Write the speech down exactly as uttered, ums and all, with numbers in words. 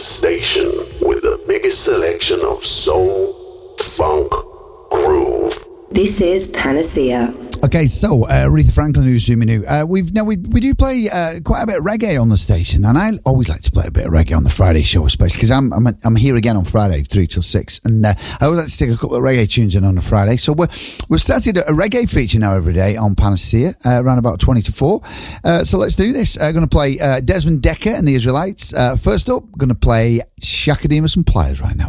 station with the biggest selection of soul, funk, groove. This is Panacea. Okay, so uh, Aretha Franklin, who's zooming new. Uh, we've no, we we do play uh, quite a bit of reggae on the station, and I always like to play a bit of reggae on the Friday show, especially because I'm, I'm I'm here again on Friday, three till six, and uh, I always like to stick a couple of reggae tunes in on a Friday. So we're, we've started a reggae feature now every day on Panacea, uh, around about twenty to four. Uh, so let's do this. I'm uh, going to play uh, Desmond Dekker and the Israelites. Uh, first up, going to play Shaka Demus and Pliers right now.